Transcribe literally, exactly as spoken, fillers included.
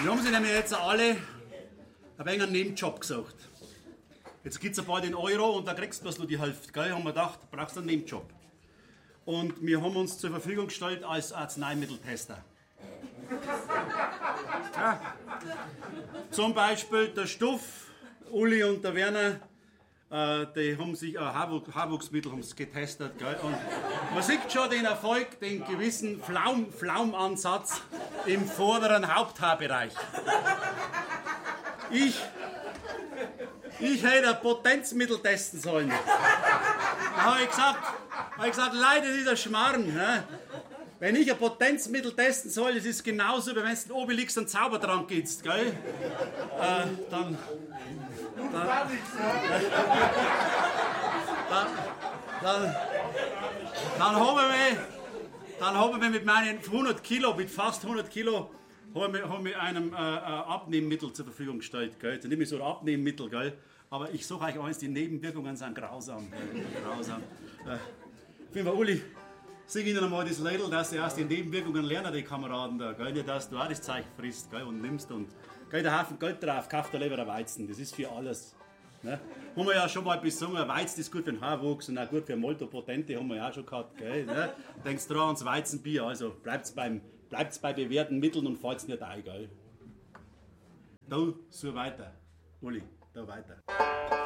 Wir haben sich nämlich jetzt alle ein wenig einen Nebenjob gesucht. Jetzt gibt es ein paar den Euro und da kriegst du bloß nur die Hälfte. Gell? Haben wir gedacht, du brauchst einen Nebenjob. Und wir haben uns zur Verfügung gestellt als Arzneimitteltester. Ja. Zum Beispiel der Stuff, Uli und der Werner, äh, die haben sich äh, Haarwuch Haarwuchsmittel haben's getestet. Gell? Und man sieht schon den Erfolg, den gewissen Flaum Flaumansatz im vorderen Haupthaarbereich. Ich, ich hätte ein Potenzmittel testen sollen. Da habe ich gesagt, hab ich gesagt, Leute, dieser Schmarrn. Ne? Wenn ich ein Potenzmittel testen soll, das ist genauso, wie wenn du den Obelix einen Zaubertrank gibst, gell? Äh, dann, dann, dann, dann, dann haben wir, dann haben wir mit meinen hundert Kilo, mit fast hundert Kilo, haben wir, haben wir einem äh, Abnehmmittel zur Verfügung gestellt, gell? Dann nehme ich so ein Abnehmmittel, gell? Aber ich sage euch eins, die Nebenwirkungen sind grausam. Gell? Grausam. Äh, auf jeden Fall, Uli, sag ihnen einmal das Lädel, dass sie erst die Nebenwirkungen lernen, die Kameraden da, gell? Nicht, dass du auch das Zeug frisst, gell? Und nimmst und gell, der Haufen Geld drauf, kauft der lieber ein Weizen, das ist für alles. Ne? Haben wir ja schon mal besungen, Weizen ist gut für den Haarwuchs und auch gut für Moltopotente, haben wir ja auch schon gehabt. Gell? Ne? Denkst dran ans Weizenbier, also bleibt's beim Bleibt's bei bewährten Mitteln und fallt's nicht ein, gell? Da, so weiter. Uli, da weiter.